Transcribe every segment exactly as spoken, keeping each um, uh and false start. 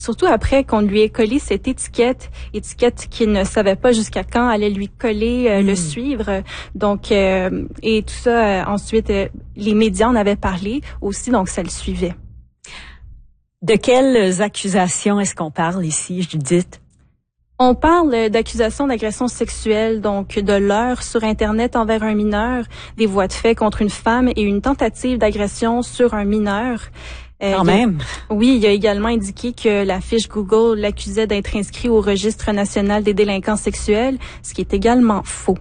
Surtout après qu'on lui ait collé cette étiquette, étiquette qu'il ne savait pas jusqu'à quand allait lui coller, euh, mmh. le suivre. Donc, euh, et tout ça, euh, ensuite, euh, les médias en avaient parlé aussi, donc ça le suivait. De quelles accusations est-ce qu'on parle ici, Judith? On parle d'accusations d'agression sexuelle, donc de leurre sur Internet envers un mineur, des voies de fait contre une femme et une tentative d'agression sur un mineur. Euh, Quand même. A, oui, il a également indiqué que la fiche Google l'accusait d'être inscrit au registre national des délinquants sexuels, ce qui est également faux.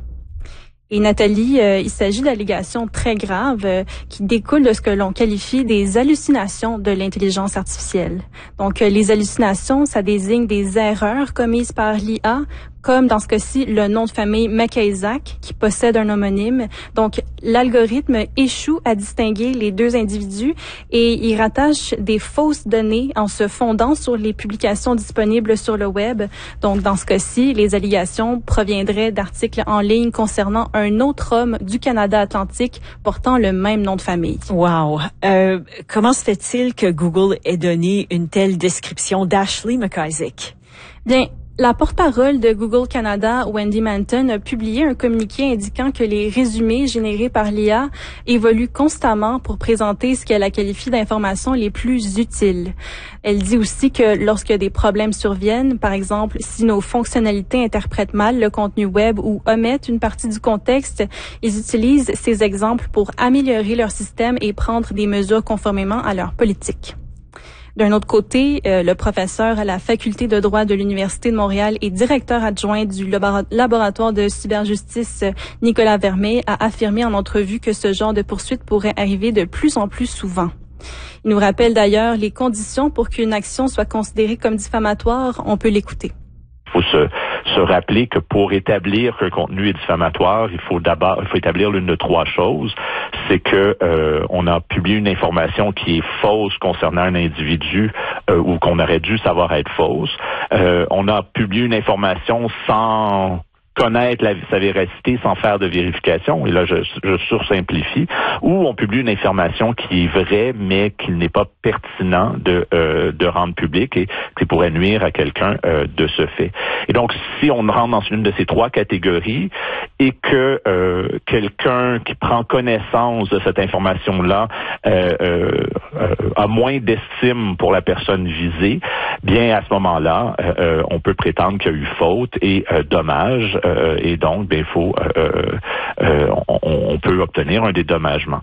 Et Nathalie, euh, il s'agit d'allégations très graves euh, qui découlent de ce que l'on qualifie des hallucinations de l'intelligence artificielle. Donc, euh, les hallucinations, ça désigne des erreurs commises par l'I A, comme dans ce cas-ci, le nom de famille McIsaac, qui possède un homonyme. Donc, l'algorithme échoue à distinguer les deux individus et il rattache des fausses données en se fondant sur les publications disponibles sur le web. Donc, dans ce cas-ci, les allégations proviendraient d'articles en ligne concernant un autre homme du Canada Atlantique portant le même nom de famille. Wow! Euh, comment se fait-il que Google ait donné une telle description d'Ashley McIsaac? Bien, la porte-parole de Google Canada, Wendy Manton, a publié un communiqué indiquant que les résumés générés par l'I A évoluent constamment pour présenter ce qu'elle a qualifié d'informations les plus utiles. Elle dit aussi que lorsque des problèmes surviennent, par exemple si nos fonctionnalités interprètent mal le contenu web ou omettent une partie du contexte, ils utilisent ces exemples pour améliorer leur système et prendre des mesures conformément à leur politique. D'un autre côté, euh, le professeur à la faculté de droit de l'Université de Montréal et directeur adjoint du laboratoire de cyberjustice Nicolas Vermey a affirmé en entrevue que ce genre de poursuite pourrait arriver de plus en plus souvent. Il nous rappelle d'ailleurs les conditions pour qu'une action soit considérée comme diffamatoire. On peut l'écouter. Il faut se, se rappeler que pour établir qu'un contenu est diffamatoire, il faut d'abord, il faut établir l'une de trois choses. C'est que euh, on a publié une information qui est fausse concernant un individu euh, ou qu'on aurait dû savoir être fausse. Euh, on a publié une information sans connaître la, sa véracité sans faire de vérification, et là je, je sursimplifie, ou on publie une information qui est vraie mais qui n'est pas pertinent de euh, de rendre public et qui pourrait nuire à quelqu'un euh, de ce fait. Et donc si on rentre dans une de ces trois catégories et que euh, quelqu'un qui prend connaissance de cette information-là euh, euh, euh, a moins d'estime pour la personne visée, bien à ce moment-là, euh, on peut prétendre qu'il y a eu faute et euh, dommage. Euh, et donc, ben, faut, euh, euh, on, on peut obtenir un dédommagement.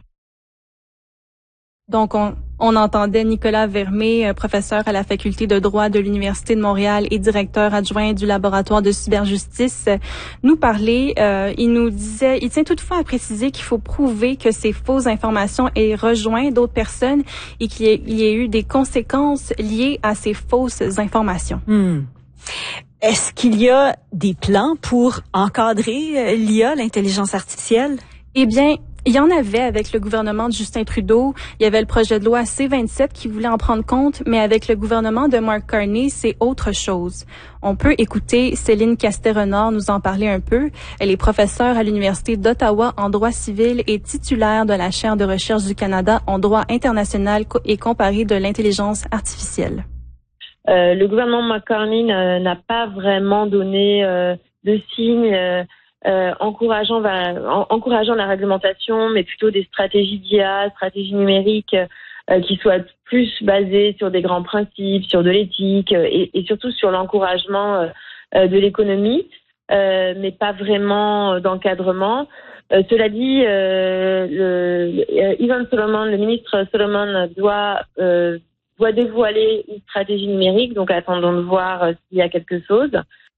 Donc, on, on entendait Nicolas Vermey, professeur à la faculté de droit de l'Université de Montréal et directeur adjoint du laboratoire de cyberjustice, nous parler. Euh, il nous disait, il tient toutefois à préciser qu'il faut prouver que ces fausses informations aient rejoint d'autres personnes et qu'il y ait, il y ait eu des conséquences liées à ces fausses informations. Hmm. Est-ce qu'il y a des plans pour encadrer l'I A, l'intelligence artificielle? Eh bien, il y en avait avec le gouvernement de Justin Trudeau. Il y avait le projet de loi C vingt-sept qui voulait en prendre compte, mais avec le gouvernement de Mark Carney, c'est autre chose. On peut écouter Céline Casté-Renard nous en parler un peu. Elle est professeure à l'Université d'Ottawa en droit civil et titulaire de la chaire de recherche du Canada en droit international et comparé de l'intelligence artificielle. Euh, le gouvernement McCartney n'a pas vraiment donné euh, de signes euh, euh, encourageant, en, encourageant la réglementation, mais plutôt des stratégies d'I A, stratégies numériques euh, qui soient plus basées sur des grands principes, sur de l'éthique euh, et, et surtout sur l'encouragement euh, de l'économie, euh, mais pas vraiment d'encadrement. Euh, cela dit, euh, le, euh, Ivan Solomon, le ministre Solomon, doit euh, doit dévoiler une stratégie numérique, donc attendons de voir euh, s'il y a quelque chose.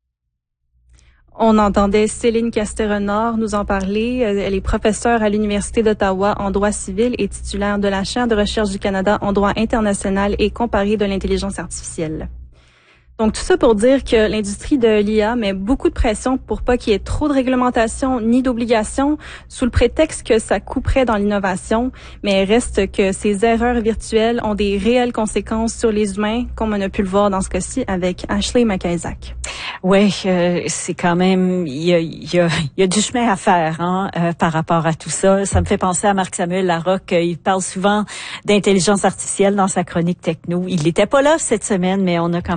On entendait Céline Casté-Renard nous en parler. Elle est professeure à l'Université d'Ottawa en droit civil et titulaire de la chaire de recherche du Canada en droit international et comparé de l'intelligence artificielle. Donc, tout ça pour dire que l'industrie de l'I A met beaucoup de pression pour pas qu'il y ait trop de réglementation ni d'obligations sous le prétexte que ça couperait dans l'innovation, mais il reste que ces erreurs virtuelles ont des réelles conséquences sur les humains, comme on a pu le voir dans ce cas-ci avec Ashley McIsaac. Ouais, euh, c'est quand même, il y a, il y a, il y a du chemin à faire hein, euh, par rapport à tout ça. Ça me fait penser à Marc-Samuel Larocque. Il parle souvent d'intelligence artificielle dans sa chronique techno. Il n'était pas là cette semaine, mais on a quand même